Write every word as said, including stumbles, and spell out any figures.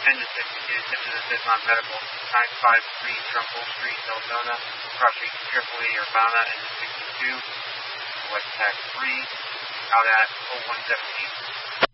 ten to sixty-two, attention to Bismarck Medical, nine five three Trumbull Street, Deltona, crossing Tripoli, Urbana, and sixty-two, West Tax three, out at oh one seventeen.